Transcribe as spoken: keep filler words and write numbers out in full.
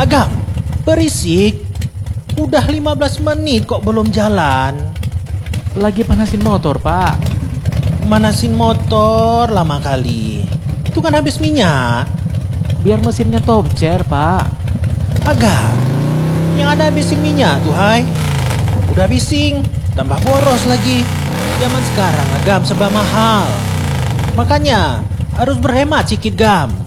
Agam, berisik. Udah lima belas menit kok belum jalan. Lagi panasin motor, Pak. Manasin motor lama kali. Itu kan habis minyak. Biar mesinnya top chair, Pak. Agam, yang ada habisin minyak tuh, hai. Udah bising, tambah boros lagi. Zaman sekarang Agam serba mahal. Makanya harus berhemat sikit, Gam.